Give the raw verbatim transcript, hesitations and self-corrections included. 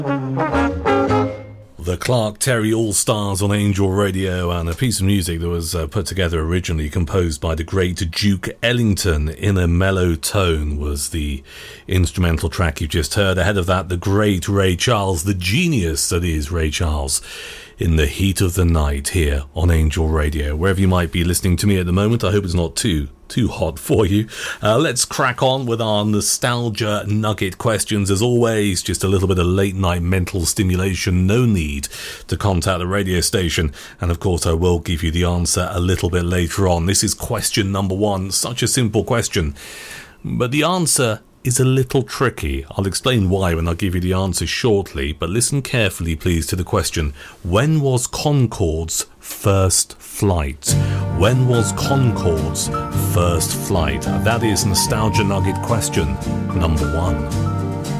The Clark Terry All-Stars on Angel Radio, and a piece of music that was uh, put together originally, composed by the great Duke Ellington. In a Mellow Tone was the instrumental track you just heard. Ahead of that, the great Ray Charles, the genius that is Ray Charles, In the Heat of the Night, here on Angel Radio. Wherever you might be listening to me at the moment, I hope it's not too too hot for you. Uh, let's crack on with our nostalgia nugget questions. As always, just a little bit of late night mental stimulation. No need to contact the radio station, and of course I will give you the answer a little bit later on. This is question number one. Such a simple question, but the answer is a little tricky. I'll explain why when I give you the answer shortly, but listen carefully please to the question. When was Concorde's first flight? When was Concorde's first flight? That is nostalgia nugget question number one.